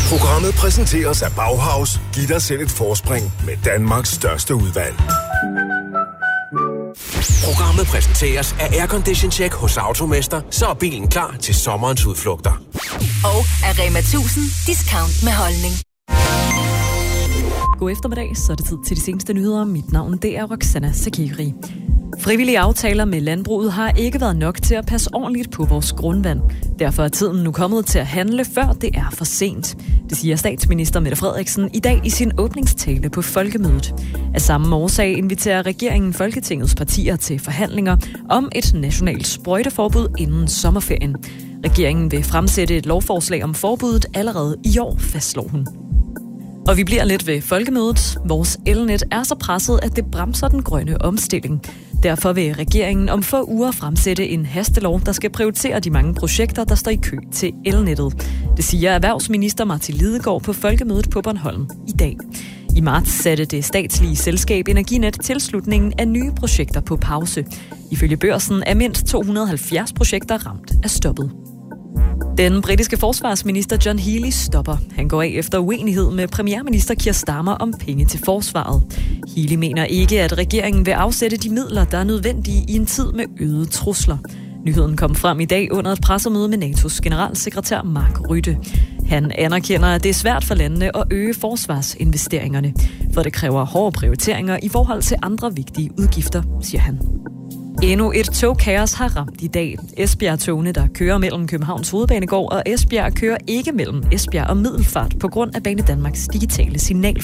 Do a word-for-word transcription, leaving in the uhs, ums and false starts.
Programmet præsenteres af Bauhaus. Giv dig selv et forspring med Danmarks største udvalg. Programmet præsenteres af Aircondition Check hos Automester, så er bilen klar til sommerens udflugter. Og af Rema tusind discount med holdning. God eftermiddag, så er det tid til de seneste nyheder. Mit navn det er Roxana Sakiri. Frivillige aftaler med landbruget har ikke været nok til at passe ordentligt på vores grundvand. Derfor er tiden nu kommet til at handle, før det er for sent. Det siger statsminister Mette Frederiksen i dag i sin åbningstale på Folkemødet. Af samme årsag inviterer regeringen Folketingets partier til forhandlinger om et nationalt sprøjteforbud inden sommerferien. Regeringen vil fremsætte et lovforslag om forbuddet allerede i år, fastslår hun. Og vi bliver lidt ved Folkemødet. Vores elnet er så presset, at det bremser den grønne omstilling. Derfor vil regeringen om få uger fremsætte en hastelov, der skal prioritere de mange projekter, der står i kø til elnettet. Det siger erhvervsminister Martin Lidegaard på Folkemødet på Bornholm i dag. I marts satte det statslige selskab Energinet tilslutningen af nye projekter på pause. Ifølge Børsen er mindst to hundrede og halvfjerds projekter ramt af stoppet. Den britiske forsvarsminister John Healey stopper. Han går af efter uenighed med premierminister Keir Starmer om penge til forsvaret. Healey mener ikke, at regeringen vil afsætte de midler, der er nødvendige i en tid med øgede trusler. Nyheden kom frem i dag under et pressemøde med N A T O's generalsekretær Mark Rutte. Han anerkender, at det er svært for landene at øge forsvarsinvesteringerne, for det kræver hårde prioriteringer i forhold til andre vigtige udgifter, siger han. Endnu et togkaos har ramt i dag. Esbjerg-togene, der kører mellem Københavns Hovedbanegård og Esbjerg, kører ikke mellem Esbjerg og Middelfart på grund af Banedanmarks digitale signal.